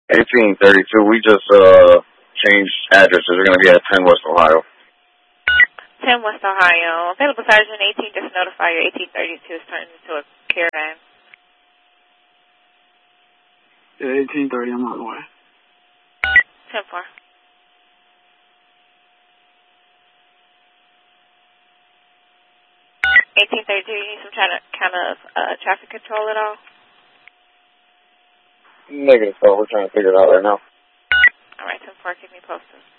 1832. We just changed addresses. We're going to be at 10 West Ohio. 10 West Ohio. Available Sergeant 18, just notify your 1832 is turned into a caravan. Yeah, 1830, I'm on the way. 10-4. $18.32, you need some kind of traffic control at all? Negative, so we're trying to figure it out right now. All right, 10-4, keep me posted.